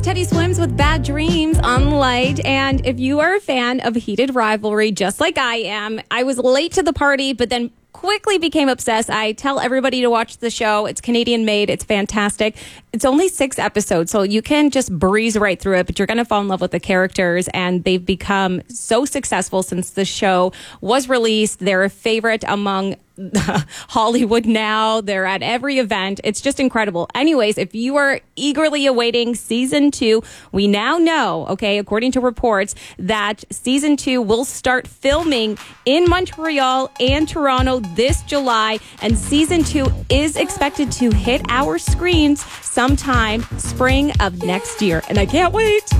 Teddy Swims with Bad Dreams on Light. And if you are a fan of Heated Rivalry, just like I am, I was late to the party, but then quickly became obsessed. I tell everybody to watch the show. It's Canadian made. It's fantastic. It's only 6 episodes, so you can just breeze right through it, but you're going to fall in love with the characters, and they've become so successful since the show was released. They're a favorite among Hollywood now. They're at every event. It's just incredible. Anyways, if you are eagerly awaiting season 2, we now know, okay, according to reports, that season 2 will start filming in Montreal and Toronto this July, and season 2 is expected to hit our screens sometime spring of next year. And I can't wait.